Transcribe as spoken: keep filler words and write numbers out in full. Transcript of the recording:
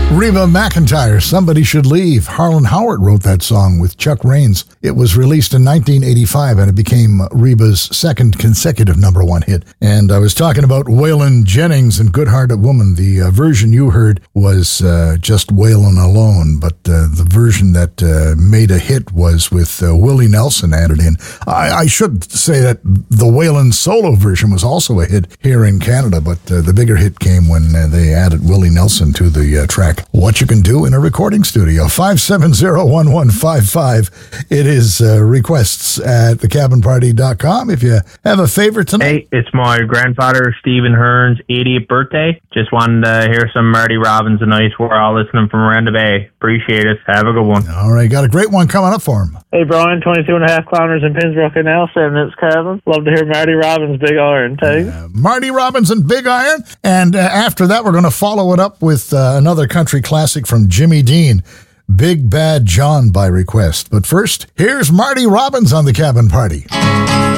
Reba McEntire, Somebody Should Leave. Harlan Howard wrote that song with Chuck Raines. It was released in nineteen eighty-five, and it became Reba's second consecutive number one hit. And I was talking about Waylon Jennings and Good Hearted Woman. The uh, version you heard was uh, just Waylon alone, but uh, the version that uh, made a hit was with uh, Willie Nelson added in. I, I should say that the Waylon solo version was also a hit here in Canada, but uh, the bigger hit came when uh, they added Willie Nelson to the uh, track. What you can do in a recording studio. five seven zero, one one five five. It is uh, requests at the cabin party dot com. If you have a favorite tonight. Hey, it's my grandfather, Stephen Hearn's eightieth birthday. Just wanted to hear some Marty Robbins tonight. We're all listening from around the bay. Appreciate it. Have a good one. All right, got a great one coming up for him. Hey, Brian, twenty-two and a half clowners in Pinsbrook and Nelson. It's Kevin. Love to hear Marty Robbins, Big Iron. Thanks. Uh, Marty Robbins and Big Iron. And uh, after that, we're going to follow it up with uh, another country classic from Jimmy Dean, Big Bad John by request. But first, here's Marty Robbins on the Cabin Party.